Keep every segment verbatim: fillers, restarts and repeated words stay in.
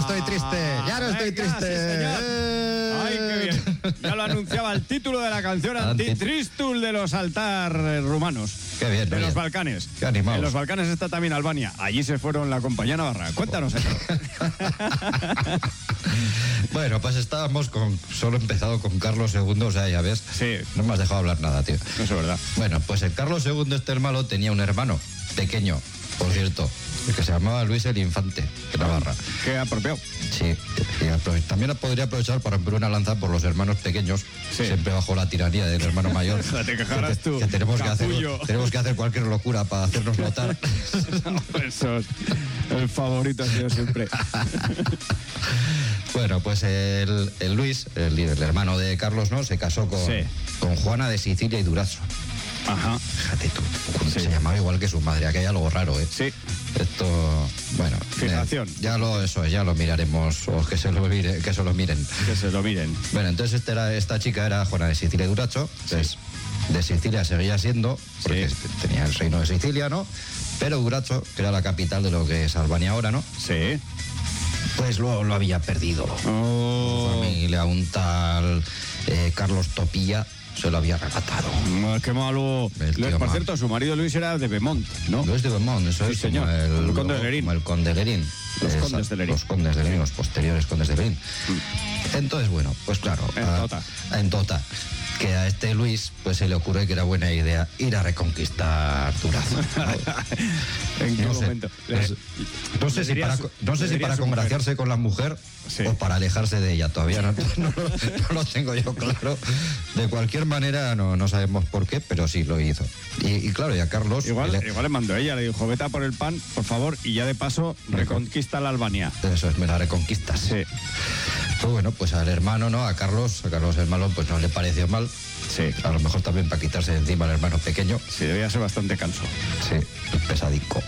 estoy triste, ya no estoy Venga, triste. Sí, señor. Eh. Ay, qué bien. Ya lo anunciaba el título de la canción Antitristul de los altar rumanos. Qué bien, De bien. los Balcanes. Qué animados. En los Balcanes está también Albania. Allí se fueron la compañía navarra. Cuéntanos eso. Bueno, pues estábamos con solo empezado con Carlos segundo, o sea, ya ves. Sí. No me has dejado hablar nada, tío. Eso es verdad. Bueno, pues el Carlos segundo, este hermano, tenía un hermano pequeño, por cierto, que se llamaba Luis el Infante de Navarra. Qué apropiado. Sí, y apro- también podría aprovechar para romper una lanza por los hermanos pequeños, Sí. siempre bajo la tiranía del hermano mayor. Te quejarás que, tú, que tenemos que hacer, capullo. tenemos que hacer cualquier locura para hacernos notar. Eso es. El favorito ha sido siempre. Bueno, pues el, el Luis, el, el hermano de Carlos, ¿no? Se casó con, Sí. con Juana de Sicilia y Durazzo. Ajá. Fíjate tú, Sí. se llamaba igual que su madre, aquí hay algo raro, ¿eh? Sí. Esto, bueno, Fijación. eh, ya lo, eso, ya lo miraremos, o que se lo, mire, que se lo miren. Que se lo miren. Bueno, entonces este era, esta chica era Juana de Sicilia y Durazzo, entonces de Sicilia seguía siendo, porque Sí. tenía el reino de Sicilia, ¿no? Pero Durazzo, que era la capital de lo que es Albania ahora, ¿no? Sí. Pues lo, lo había perdido. Oh. Su familia, un tal eh, Carlos Topilla, se lo había arrebatado. Ah, qué malo. El tío Luis, por malo. cierto, su marido Luis era de Beaumont, ¿no? No es de Beaumont, eso Sí, es señor. como el, El conde de Lerín. como el conde de Lerín. Los Esa- condes de Lerín. Los condes de Lerín, los posteriores condes de Lerín. Entonces, bueno, pues claro. En a- Tota. a- En Tota. Que a este Luis, pues se le ocurre que era buena idea ir a reconquistar Durazzo. ¿En qué No sé, momento? pues, Le- no sé le si diría para, su- no sé le si diría para su mujer. congraciarse con la mujer Sí. o para alejarse de ella. Todavía no, no lo- no lo tengo yo claro. De cualquier manera, no, no sabemos por qué, pero sí lo hizo. Y, y claro, y a Carlos... Igual, le- igual le mandó ella, le dijo, vete a por el pan, por favor, y ya de paso reconquista la Albania. Eso es, me la reconquistas. Sí. Pues bueno, pues al hermano, ¿no? A Carlos, a Carlos el malo, pues no le pareció mal. Sí. A lo mejor también para quitarse de encima al hermano pequeño. Sí, debía ser bastante canso. Sí, el pesadico.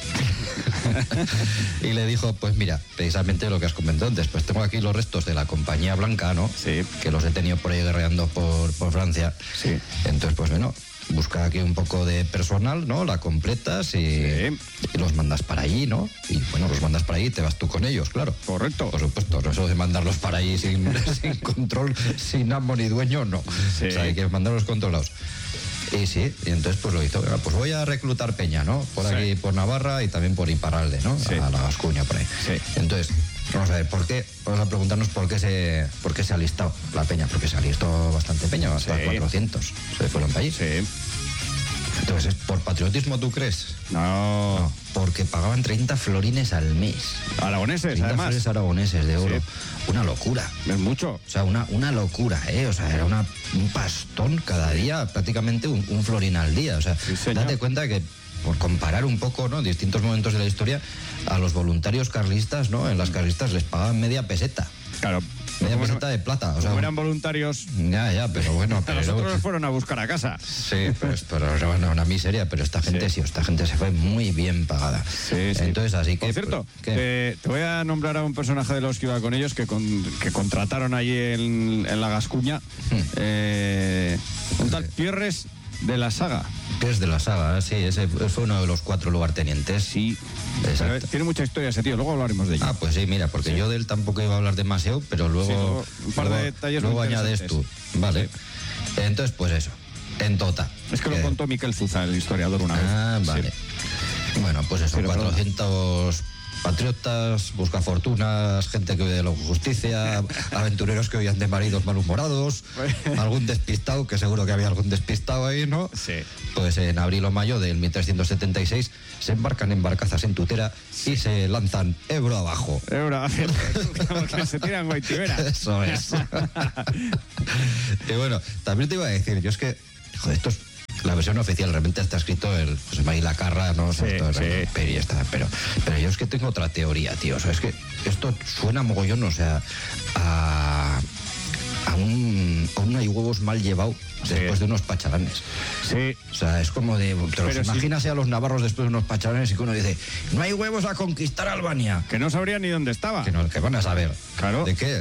Y le dijo, pues mira, precisamente lo que has comentado antes, pues tengo aquí los restos de la compañía blanca, ¿no? Sí. Que los he tenido por ahí guerreando por, por Francia. Sí. Entonces, pues bueno, busca aquí un poco de personal, ¿no? La completas y, Sí. y los mandas para allí, ¿no? Y bueno, los mandas para allí y te vas tú con ellos, claro. Correcto. Por supuesto, no eso de mandarlos para allí sin, sin control, sin amo ni dueño, no. Sí. O sea, hay que mandarlos controlados. Y sí, y entonces pues lo hizo. Venga, pues voy a reclutar peña, ¿no? Por Sí. aquí, por Navarra y también por Iparralde, ¿no? Sí. A la Gascuña, por ahí. Sí. Entonces, vamos a ver, ¿por qué? Vamos a preguntarnos por qué se, por qué se ha listado la peña. Porque se ha listado bastante peña, hasta Sí. cuatrocientos. Se fueron para allí. Sí. Entonces, ¿por patriotismo tú crees? No. No, porque pagaban treinta florines al mes. Aragoneses, treinta además. florines aragoneses de oro. Sí. Una locura. Es mucho. O sea, una, una locura, ¿eh? O sea, era una, un pastón cada día, prácticamente un, un florín al día. O sea, Sí, señor. date cuenta que, por comparar un poco, ¿no? Distintos momentos de la historia, a los voluntarios carlistas, ¿no? En las carlistas les pagaban media peseta. Claro. Media Como peseta de plata. O sea, como eran voluntarios, ya, ya, pero bueno. a Pero nosotros los fueron a buscar a casa. Sí, pues, pero era una, una miseria, pero esta gente sí. Sí. esta gente se fue muy bien pagada. Sí, sí. Entonces, así que... Por cierto, pues, ¿qué? te, te voy a nombrar a un personaje de los que iba con ellos que, con- que contrataron allí en, en la Gascuña. Hmm. Eh, un tal Pierres de la Saga. Que es de la saga, ¿eh? Sí, ese fue uno de los cuatro lugartenientes. Sí. Exacto. Pero tiene mucha historia ese tío, luego hablaremos de ello. Ah, pues sí, mira, porque Sí. yo de él tampoco iba a hablar demasiado, pero luego, Sí, luego un par de luego- detalles luego muy añades tú. interesantes. Vale. Entonces, pues eso, en Tota. es que lo Eh, contó Miquel Zuza, el historiador, una vez. Ah, vale. Sí. Bueno, pues eso, Pero, perdona. cuatrocientos patriotas, buscafortunas, gente que huye de la justicia, aventureros que huían de maridos malhumorados, algún despistado, que seguro que había algún despistado ahí, ¿no? Sí. Pues en abril o mayo del mil trescientos setenta y seis se embarcan en barcazas en Tutera y se lanzan Ebro abajo. Ebro, como que se tiran Guaitibera. Eso es. Y bueno, también te iba a decir, yo es que, joder, esto es la versión oficial, realmente está escrito el José María Lacarra, ¿no? O sea, Sí, esto es sí. pero, ya está, pero, pero yo es que tengo otra teoría, tío. O sea, es que esto suena mogollón, o sea, a, a un, a un hay huevos mal llevado Sí. después de unos pachalanes. Sí. O sea, es como de, te los Pero sí. imaginas a los navarros después de unos pachalanes y que uno dice, no hay huevos a conquistar Albania. Que no sabría ni dónde estaba. Que, no, que van a saber. Claro. ¿De qué?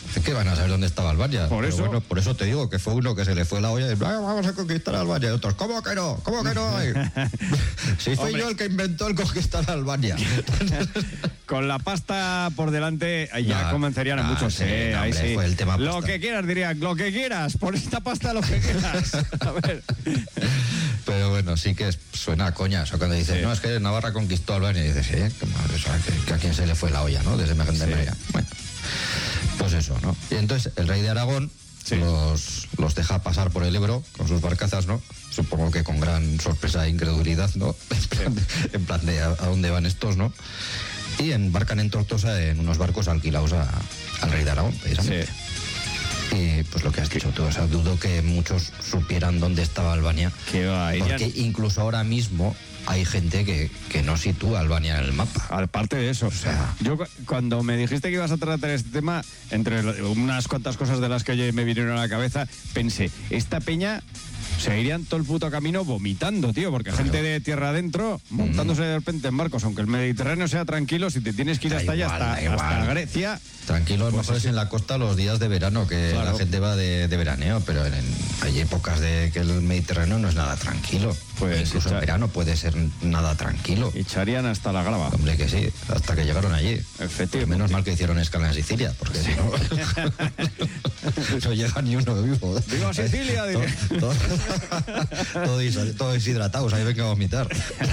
Es que van a saber dónde estaba Albania. Por Pero eso. bueno, por eso te digo que fue uno que se le fue la olla y "Ah, vamos a conquistar Albania". Y otros, ¿cómo que no? ¿Cómo que no hay? Si fui Hombre. yo el que inventó el conquistar Albania. Con la pasta por delante ya No, convencerían a no, muchos. sí, eh, no, ahí hombre, sí. fue el tema Lo pasta. que quieras, dirían, lo que quieras, por esta pasta lo que quieras. A ver. Pero bueno, sí que es- suena a coña eso cuando dices, Sí. no, es que Navarra conquistó Albania. Y dices, ¿eh? Que, madre, o sea, que- que a quién se le fue la olla, ¿no? De semejante Sí. manera. Bueno, pues eso, ¿no? Y entonces el rey de Aragón Sí. los, los deja pasar por el Ebro con sus barcazas, ¿no? Supongo que con gran sorpresa e incredulidad, ¿no? En plan de, en plan de a, a dónde van estos, ¿no? Y embarcan en Tortosa en unos barcos alquilados a- al rey de Aragón, precisamente. Sí. Y pues lo que has dicho tú, o sea, dudo que muchos supieran dónde estaba Albania. Que va, irían- Porque incluso ahora mismo hay gente que, que no sitúa Albania en el mapa. Aparte de eso, o sea, yo cu- cuando me dijiste que ibas a tratar este tema, entre lo- unas cuantas cosas de las que oye, me vinieron a la cabeza, pensé, esta peña se irían todo el puto camino vomitando, tío, porque Claro. gente de tierra adentro, montándose de repente en barcos, aunque el Mediterráneo sea tranquilo, si te tienes que ir Da hasta allá, igual, hasta, da igual. hasta Grecia, Tranquilo, a lo Pues mejor sí. es en la costa los días de verano que Claro. la gente va de, de veraneo, pero en- hay épocas de que el Mediterráneo no es nada tranquilo. Pues, Incluso echa- en verano puede ser nada tranquilo. echarían hasta la grava. Hombre, que sí, hasta que llegaron allí. Efectivamente. Menos mal que hicieron escala en Sicilia, porque si no, no llega ni uno vivo. ¡Viva Sicilia! Todo, Dice. todo, todo des- todo deshidratados, ahí venga a vomitar.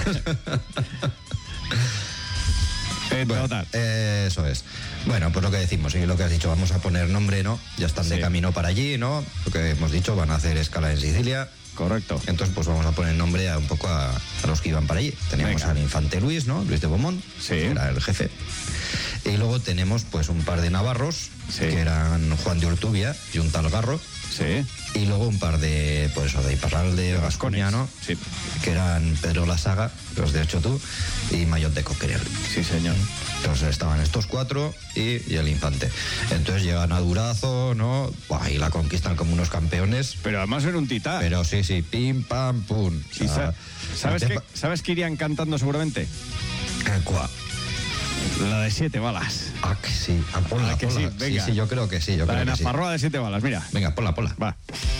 Eh, Bueno, total. eh, eso es. Bueno, pues lo que decimos, y lo que has dicho, vamos a poner nombre, ¿no? Ya están de Sí. camino para allí, ¿no? Lo que hemos dicho, van a hacer escala en Sicilia. Correcto. Entonces, pues vamos a poner nombre a un poco a, a los que iban para allí. Teníamos Venga. al infante Luis, ¿no? Luis de Beaumont, Sí. que era el jefe. Y luego tenemos, pues, un par de navarros, Sí. que eran Juan de Urtubia y un tal Garro. Sí. Y luego un par de, pues, eso, de Iparralde, Gasconia, ¿no? Sí. Que eran Pedro La Saga, los de Ochotú, y Mayot de Coquerel. Sí, señor. Entonces estaban estos cuatro y, y el infante. Entonces llegan a Durazo, ¿no? Buah, y la conquistan como unos campeones. Pero además era un titán. Pero sí, sí, pim, pam, pum. Y O sea, sa- ¿sabes, el qué, tema- ¿Sabes qué irían cantando seguramente? Eh, ¿cuál? La de siete balas. Ah, que sí. Ah, ponla, Ah, que ponla. sí, venga. sí, yo creo que sí. Yo La creo de que sí. Nafarroa de siete balas, mira. Venga, ponla, ponla. Va.